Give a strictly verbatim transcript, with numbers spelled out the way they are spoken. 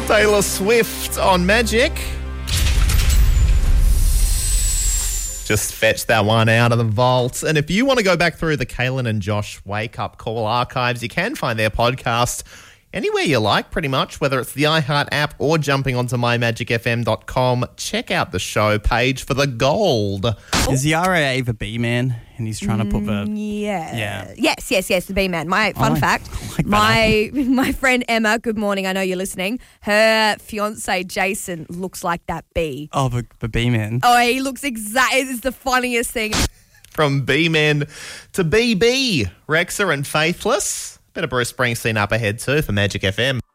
Taylor Swift on Magic. Just fetch that one out of the vault. And if you want to go back through the Kaylin and Josh Wake Up Call archives, you can find their podcast anywhere you like, pretty much, whether it's the iHeart app or jumping onto my magic f m dot com. Check out the show page for the gold. Is the R A A the B-man? And he's trying to put the... Yeah. Yeah. Yes, yes, yes, the B-man. My fun like- fact, I like my my friend Emma, good morning, I know you're listening, her fiancé Jason looks like that bee. Oh, the, the B-man. Oh, he looks exact. It's the funniest thing. From B-Men to B B, Rexa and Faithless. Bit of Bruce Springsteen up ahead too for Magic F M.